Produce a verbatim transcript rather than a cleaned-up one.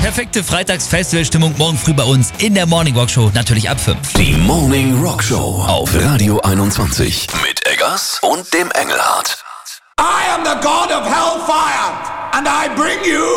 Perfekte Freitags-Festival-Stimmung morgen früh bei uns in der Morning Rock Show, natürlich ab fünf. Die Morning Rock Show auf Radio einundzwanzig mit Eggers und dem Engelhard. I am the God of Hellfire and I bring you